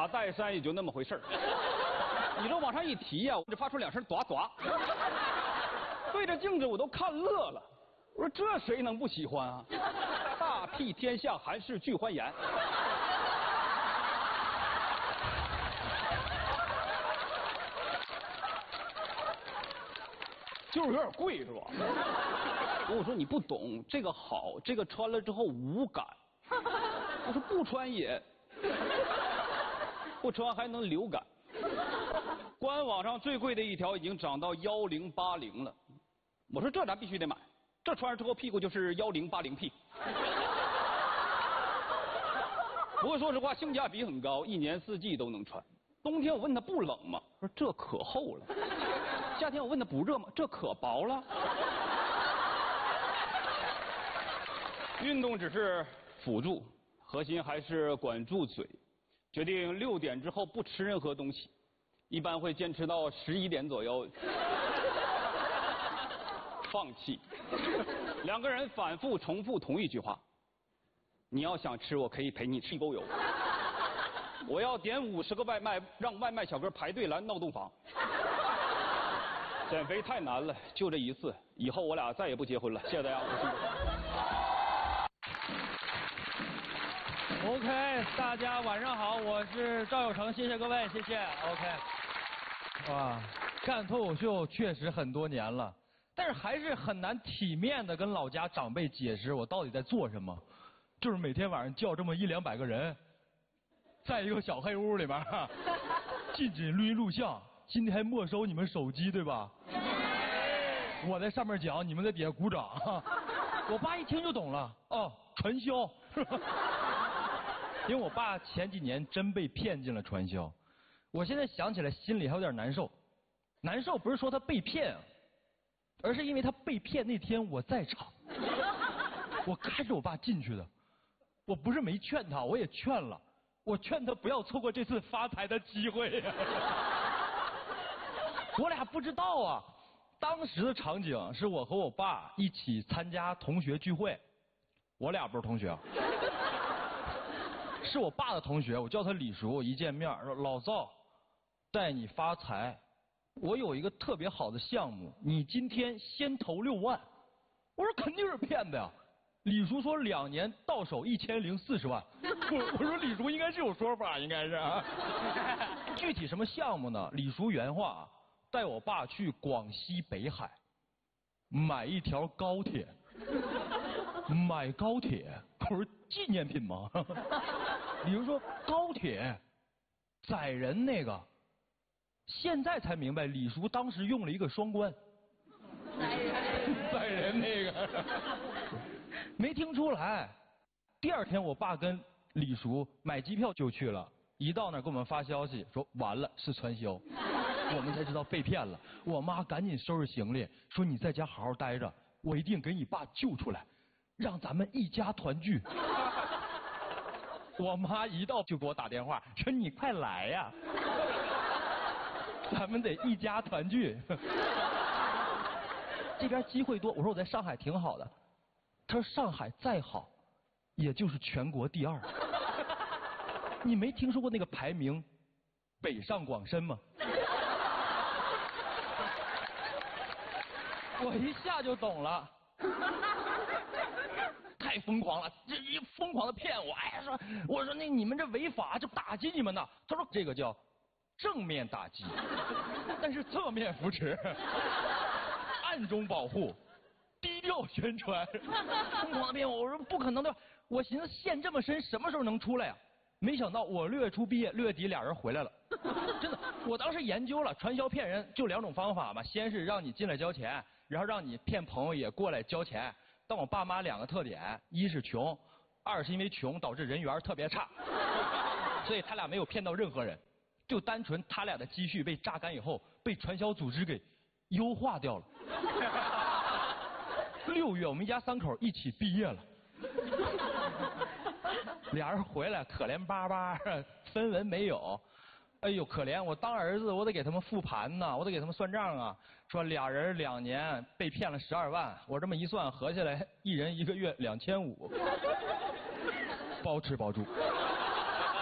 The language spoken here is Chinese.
马岱山也就那么回事儿。你这往上一提呀，我就发出2声抓抓。对着镜子我都看乐了。我说这谁能不喜欢啊？大庇天下寒士俱欢颜。就是有点贵是吧？我说你不懂这个好，这个穿了之后无感。我说不穿也，不穿还能流感。官网上最贵的一条已经涨到1080了。我说这咱必须得买，这穿上之后屁股就是1080P。不过说实话，性价比很高，一年四季都能穿。冬天我问他不冷吗？说这可厚了。夏天我问他不热吗？这可薄了。运动只是辅助，核心还是管住嘴。决定6点之后不吃任何东西，一般会坚持到11点左右，放弃。2个人反复重复同一句话：你要想吃，我可以陪你吃一沟油。我要点50个外卖，让外卖小哥排队来闹洞房。减肥太难了，就这一次，以后我俩再也不结婚了。谢谢大家，我是 OK， 大家晚上好，我是赵有成，谢谢各位，谢谢。OK， 哇，干脱口秀确实很多年了，但是还是很难体面的跟老家长辈解释我到底在做什么，就是每天晚上叫这么100-200个人，在一个小黑屋里边，禁止录音录像，今天还没收你们手机，对吧？我在上面讲，你们在底下鼓掌。我爸一听就懂了，哦，传销。因为我爸前几年真被骗进了传销，我现在想起来心里还有点难受。难受不是说他被骗，而是因为他被骗那天我在场，我看着我爸进去的。我不是没劝他，我也劝了，我劝他不要错过这次发财的机会。我俩不知道啊，当时的场景是我和我爸一起参加同学聚会，我俩不是同学啊。是我爸的同学，我叫他李叔，一见面说老赵带你发财，我有一个特别好的项目，你今天先投6万。我说肯定是骗子呀。李叔说2年到手1040万。我说李叔应该是有说法，应该是啊。具体什么项目呢？李叔原话：带我爸去广西北海买一条高铁。买高铁？我说纪念品吗？比如说高铁载人那个，现在才明白李叔当时用了一个双关。载人那个没听出来。第2天我爸跟李叔买机票就去了，一到那儿给我们发消息说完了是传销，我们才知道被骗了。我妈赶紧收拾行李说你在家好好待着，我一定给你爸救出来，让咱们一家团聚。我妈一到就给我打电话说你快来呀，咱们得一家团聚。这边机会多，我说我在上海挺好的，他说上海再好也就是全国第2。你没听说过那个排名北上广深吗？我一下就懂了。太疯狂了，这一疯狂的骗我。哎，我说那你们这违法，就打击你们呢。他说这个叫正面打击，但是侧面扶持，暗中保护，低调宣传。疯狂的骗我，我说不可能的。我寻思陷这么深，什么时候能出来呀？没想到我6月初毕业，6月底俩人回来了。真的，我当时研究了传销骗人就2种方法嘛，先是让你进来交钱，然后让你骗朋友也过来交钱。但我爸妈2个特点，一是穷，2是因为穷导致人缘特别差，所以他俩没有骗到任何人，就单纯他俩的积蓄被榨干以后，被传销组织给优化掉了。6月我们一家3口一起毕业了，俩人回来可怜巴巴，分文没有。哎呦，可怜！我当儿子，我得给他们复盘呢，我得给他们算账啊。说俩人2年被骗了12万，我这么一算，合下来一人1个月2500，包吃包住。